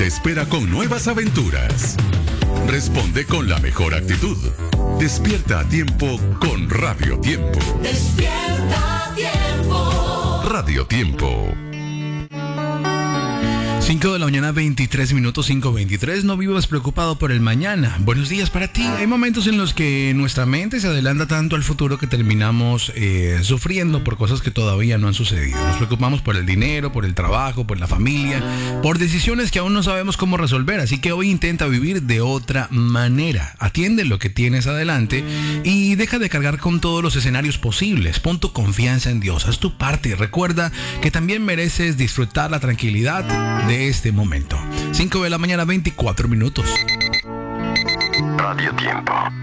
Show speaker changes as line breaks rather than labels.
te espera con nuevas aventuras. Responde con la mejor actitud. Despierta a tiempo con Radio Tiempo.
Despierta a tiempo.
Radio Tiempo.
5 de la mañana, 23 minutos, 5:23. No vivas preocupado por el mañana. Buenos días para ti. Hay momentos en los que nuestra mente se adelanta tanto al futuro que terminamos sufriendo por cosas que todavía no han sucedido. Nos preocupamos por el dinero, por el trabajo, por la familia, por decisiones que aún no sabemos cómo resolver. Así que hoy intenta vivir de otra manera. Atiende lo que tienes adelante y deja de cargar con todos los escenarios posibles. Pon tu confianza en Dios. Haz tu parte. Recuerda que también mereces disfrutar la tranquilidad de este momento. 5 de la mañana, 24 minutos.
Radio Tiempo.